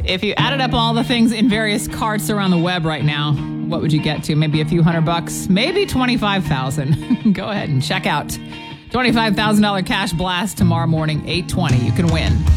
If you added up all the things in various carts around the web right now, what would you get to? Maybe a few $100, maybe 25,000. Go ahead and check out $25,000 cash blast tomorrow morning, 8:20. You can win.